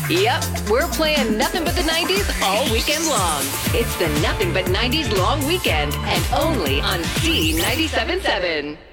Yep, we're playing nothing but the 90s all weekend long. It's the Nothing But 90s Long Weekend, and only on C97.7.